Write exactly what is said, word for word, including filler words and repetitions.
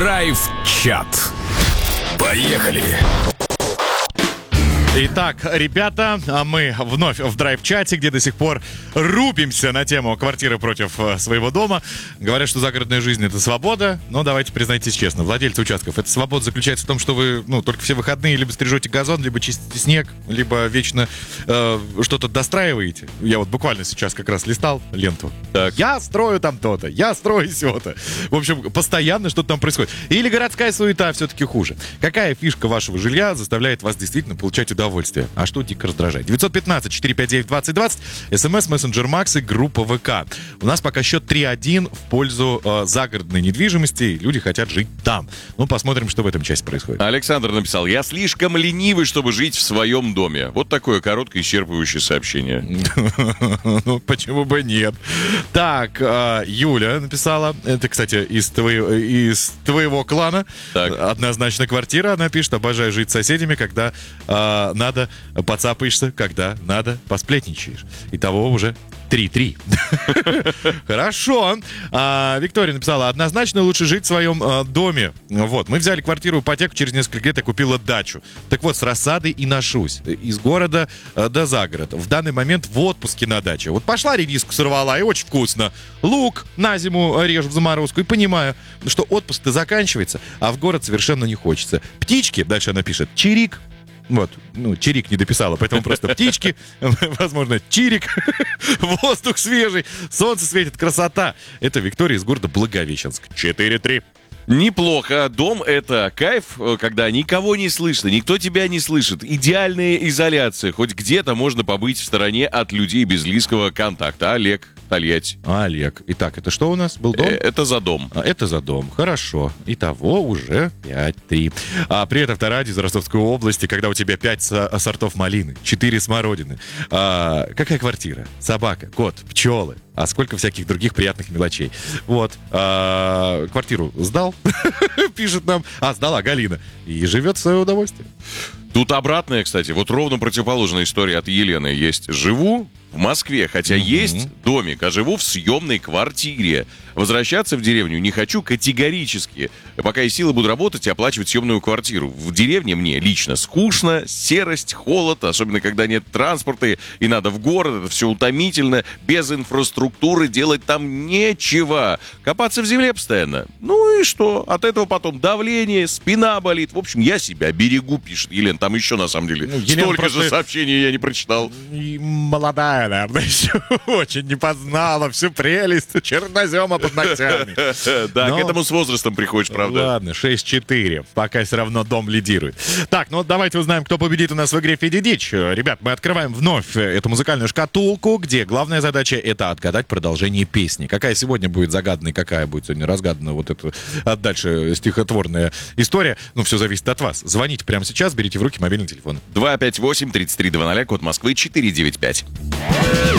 Драйв-чат. Поехали! Итак, ребята, мы вновь в драйв-чате, где до сих пор рубимся на тему квартиры против своего дома. Говорят, что загородная жизнь — это свобода, но давайте признайтесь честно, владельцы участков, эта свобода заключается в том, что вы, ну, только все выходные либо стрижете газон, либо чистите снег, либо вечно э, что-то достраиваете. Я вот буквально сейчас как раз листал ленту. Так. Я строю там то-то, я строю сё-то. В общем, постоянно что-то там происходит. Или городская суета все-таки хуже. Какая фишка вашего жилья заставляет вас действительно получать удовольствие? удовольствие. А что дико раздражает? девятьсот пятнадцать четыреста пятьдесят девять двадцать двадцать, смс, мессенджер Макс и группа ВК. У нас пока счет три один в пользу э, загородной недвижимости. Люди хотят жить там. Ну, посмотрим, что в этом части происходит. Александр написал: я слишком ленивый, чтобы жить в своем доме. Вот такое короткое, исчерпывающее сообщение. Ну, почему бы нет? Так, Юля написала. Это, кстати, из твоего клана. Однозначно квартира. Она пишет: обожаю жить с соседями, когда надо, подцапаешься, когда надо, посплетничаешь. Итого уже три-три. Хорошо. А, Виктория написала: однозначно лучше жить в своем а, доме. Вот. Мы взяли квартиру в ипотеку, через несколько лет я купила дачу. Так вот, с рассадой и ношусь. Из города а, до за город. В данный момент в отпуске на даче. Вот пошла, редиску сорвала, и очень вкусно. Лук на зиму режу в заморозку. И понимаю, что отпуск-то заканчивается, а в город совершенно не хочется. Птички, дальше она пишет, чирик. Вот, ну, чирик не дописала, поэтому просто птички, возможно, чирик, воздух свежий, солнце светит, красота. Это Виктория из города Благовещенск. четыре-три. Неплохо. Дом — это кайф, когда никого не слышно, никто тебя не слышит. Идеальная изоляция. Хоть где-то можно побыть в стороне от людей без близкого контакта. Олег, Тольятти. Олег. Итак, это что у нас? Был дом? Это за дом. Это за дом. Хорошо. Итого уже пять-три. А, привет, Авторадио из Ростовской области, когда у тебя пять сортов малины, четыре смородины. А, какая квартира? Собака, кот, пчелы. А сколько всяких других приятных мелочей. Вот. А, квартиру сдал, пишет нам. А, сдала Галина. И живет в свое удовольствие. Тут обратная, кстати. Вот ровно противоположная история от Елены есть. Живу в Москве, хотя mm-hmm. есть домик, а живу в съемной квартире. Возвращаться в деревню не хочу категорически. Пока есть силы, буду работать и оплачивать съемную квартиру. В деревне мне лично скучно, серость, холод, особенно когда нет транспорта и надо в город, это все утомительно. Без инфраструктуры делать там нечего. Копаться в земле постоянно. Ну и что? От этого потом давление, спина болит. В общем, я себя берегу, пишет Елена. Там еще, на самом деле, ну, столько просто... же сообщений я не прочитал. И молодая, наверное, еще очень не познала всю прелесть чернозема под ногтями. Да, к этому с возрастом приходишь, правда. Ладно, шесть-четыре. Пока все равно дом лидирует. Так, ну давайте узнаем, кто победит у нас в игре «Феди Дичь». Ребят, мы открываем вновь эту музыкальную шкатулку, где главная задача — это отгадать продолжение песни. Какая сегодня будет загаданной, какая будет сегодня разгадана вот эта а дальше стихотворная история. Ну, все зависит от вас. Звоните прямо сейчас, берите в руки мобильный телефон. два пять восемь тридцать три двадцать, код Москвы четыре девять пять.